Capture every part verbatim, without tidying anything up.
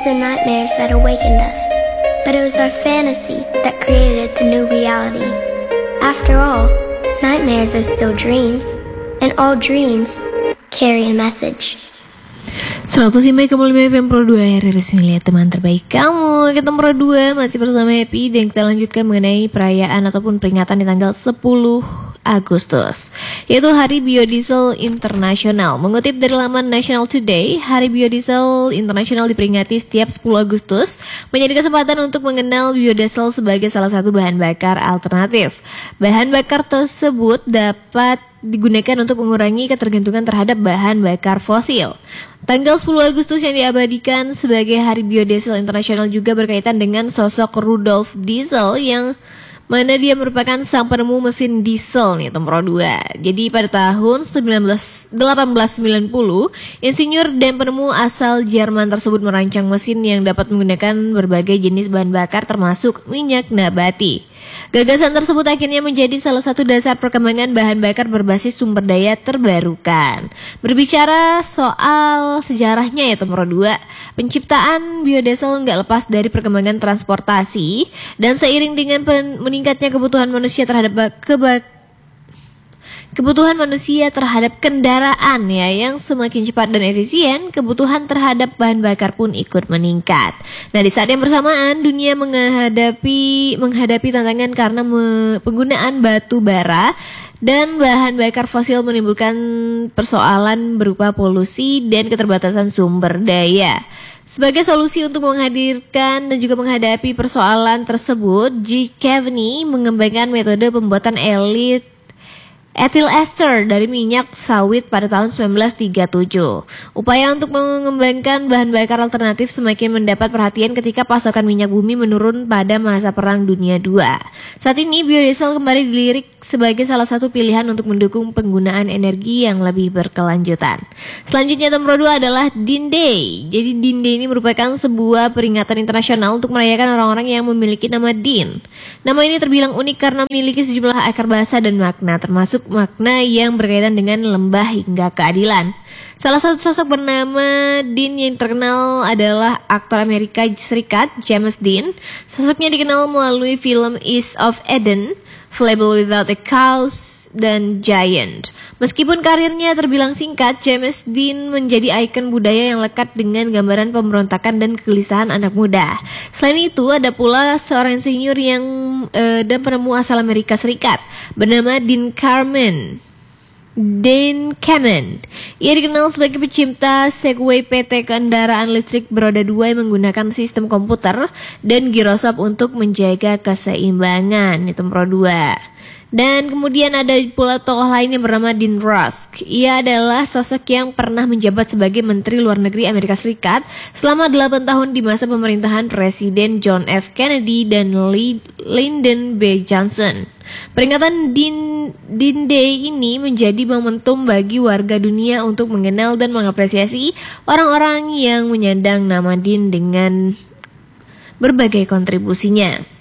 the nightmares that awakened us, but it was our fantasy that created the new reality. After all, nightmares are still dreams, and all dreams carry a message. seratus lima koma lima F M Pro dua, Riris lihat teman terbaik kamu. Kita Pro dua masih bersama Happy dan kita lanjutkan mengenai perayaan ataupun peringatan di tanggal sepuluh Agustus, yaitu Hari Biodiesel Internasional. Mengutip dari laman National Today, Hari Biodiesel Internasional diperingati setiap sepuluh Agustus menjadi kesempatan untuk mengenal biodiesel sebagai salah satu bahan bakar alternatif. Bahan bakar tersebut dapat digunakan untuk mengurangi ketergantungan terhadap bahan bakar fosil. Tanggal sepuluh Agustus yang diabadikan sebagai Hari Biodiesel Internasional juga berkaitan dengan sosok Rudolf Diesel yang mana dia merupakan sang penemu mesin diesel nih Tempro dua. Jadi pada tahun delapan belas sembilan puluh, insinyur dan penemu asal Jerman tersebut merancang mesin yang dapat menggunakan berbagai jenis bahan bakar termasuk minyak nabati. Gagasan tersebut akhirnya menjadi salah satu dasar perkembangan bahan bakar berbasis sumber daya terbarukan. Berbicara soal sejarahnya ya Tempro dua, penciptaan biodiesel nggak lepas dari perkembangan transportasi dan seiring dengan pen- meningkatnya kebutuhan manusia terhadap keba- Kebutuhan manusia terhadap kendaraan ya yang semakin cepat dan efisien, kebutuhan terhadap bahan bakar pun ikut meningkat. Nah, di saat yang bersamaan dunia menghadapi menghadapi tantangan karena me, penggunaan batu bara dan bahan bakar fosil menimbulkan persoalan berupa polusi dan keterbatasan sumber daya. Sebagai solusi untuk menghadirkan dan juga menghadapi persoalan tersebut, G. Cavani mengembangkan metode pembuatan elit Ethyl ester dari minyak sawit pada tahun sembilan belas tiga puluh tujuh. Upaya untuk mengembangkan bahan bakar alternatif semakin mendapat perhatian ketika pasokan minyak bumi menurun pada masa Perang Dunia kedua. Saat ini biodiesel kembali dilirik sebagai salah satu pilihan untuk mendukung penggunaan energi yang lebih berkelanjutan. Selanjutnya Tempro dua adalah Dean Day. Jadi Dean Day ini merupakan sebuah peringatan internasional untuk merayakan orang-orang yang memiliki nama Dean. Nama ini terbilang unik karena memiliki sejumlah akar bahasa dan makna, termasuk makna yang berkaitan dengan lembah hingga keadilan. Salah satu sosok bernama Dean yang terkenal adalah aktor Amerika Serikat James Dean. Sosoknya dikenal melalui film East of Eden, Fable Without a Cause, dan Giant. Meskipun karirnya terbilang singkat, James Dean menjadi ikon budaya yang lekat dengan gambaran pemberontakan dan kegelisahan anak muda. Selain itu, ada pula seorang insinyur yang uh, dan penemu asal Amerika Serikat bernama Dean Carman. Dean Kamen. Ia dikenal sebagai pencipta Segway P T kendaraan listrik beroda dua yang menggunakan sistem komputer dan girosop untuk menjaga keseimbangan. Itu Pro dua. Dan kemudian ada pula tokoh lain yang bernama Dean Rusk. Ia adalah sosok yang pernah menjabat sebagai Menteri Luar Negeri Amerika Serikat selama delapan tahun di masa pemerintahan Presiden John F. Kennedy dan Lyndon B. Johnson. Peringatan Dean, Dean Day ini menjadi momentum bagi warga dunia untuk mengenal dan mengapresiasi orang-orang yang menyandang nama Dean dengan berbagai kontribusinya.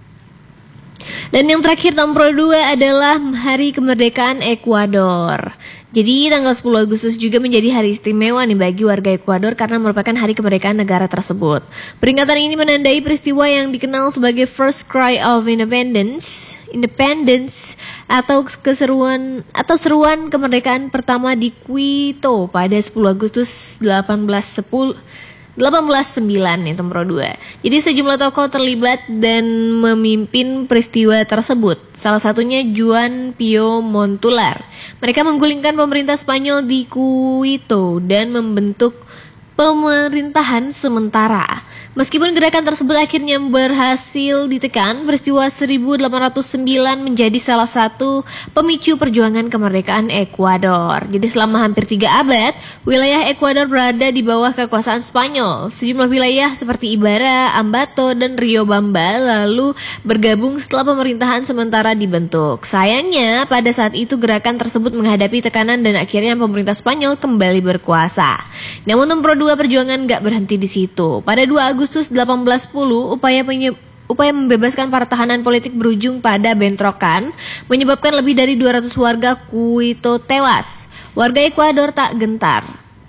Dan yang terakhir Tempro dua adalah Hari Kemerdekaan Ekuador. Jadi tanggal sepuluh Agustus juga menjadi hari istimewa nih bagi warga Ekuador karena merupakan hari kemerdekaan negara tersebut. Peringatan ini menandai peristiwa yang dikenal sebagai First Cry of Independence, Independence atau keseruan atau seruan kemerdekaan pertama di Quito pada sepuluh Agustus delapan belas sepuluh delapan belas sembilan nih Tempro dua. Jadi sejumlah tokoh terlibat dan memimpin peristiwa tersebut. Salah satunya Juan Pío Montular. Mereka menggulingkan pemerintah Spanyol di Quito dan membentuk pemerintahan sementara. Meskipun gerakan tersebut akhirnya berhasil ditekan, peristiwa seribu delapan ratus sembilan menjadi salah satu pemicu perjuangan kemerdekaan Ekuador. Jadi selama hampir tiga abad, wilayah Ekuador berada di bawah kekuasaan Spanyol. Sejumlah wilayah seperti Ibarra, Ambato, dan Riobamba lalu bergabung setelah pemerintahan sementara dibentuk. Sayangnya, pada saat itu gerakan tersebut menghadapi tekanan dan akhirnya pemerintah Spanyol kembali berkuasa. Namun Tempro dua perjuangan gak berhenti di situ. Pada dua Agustus delapan belas sepuluh, upaya penye- upaya membebaskan para tahanan politik berujung pada bentrokan, menyebabkan lebih dari dua ratus warga Quito tewas. Warga Ekuador tak gentar.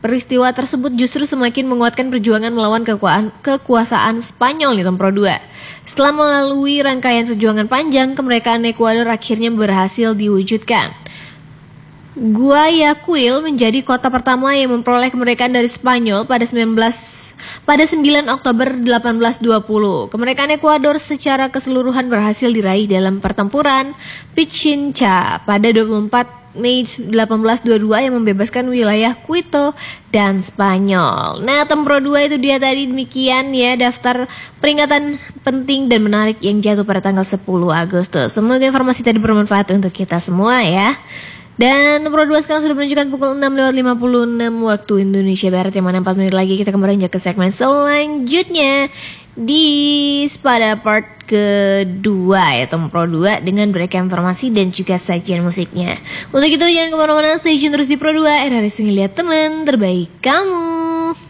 Peristiwa tersebut justru semakin menguatkan perjuangan melawan kekuasaan, kekuasaan Spanyol di Tempro dua. Setelah melalui rangkaian perjuangan panjang, kemerdekaan Ekuador akhirnya berhasil diwujudkan. Guayaquil menjadi kota pertama yang memperoleh kemerdekaan dari Spanyol pada sembilan belas pada sembilan Oktober delapan belas dua puluh. Kemerdekaan Ekuador secara keseluruhan berhasil diraih dalam pertempuran Pichincha pada dua puluh empat Mei delapan belas dua puluh dua yang membebaskan wilayah Quito dan Spanyol. Nah, Tempro dua itu dia tadi, demikian ya daftar peringatan penting dan menarik yang jatuh pada tanggal sepuluh Agustus. Semoga informasi tadi bermanfaat untuk kita semua ya. Dan Tempro dua sekarang sudah menunjukkan pukul enam lewat lima puluh enam waktu Indonesia Barat, yang mana empat menit lagi kita akan beranjak ke segmen selanjutnya di pada part kedua ya Tempro dua dengan beragam informasi dan juga sajian musiknya. Untuk itu jangan kemana-mana, stay tune terus di Pro dua, R R S Lihat Teman Terbaik Kamu.